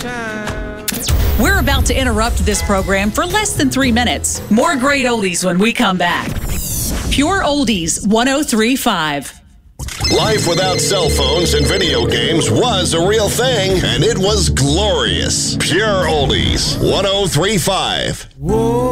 time. We're about to interrupt this program for less than 3 minutes. More great oldies when we come back. Pure Oldies 103.5. Life without cell phones and video games was a real thing, and it was glorious. Pure Oldies 103.5. Whoa.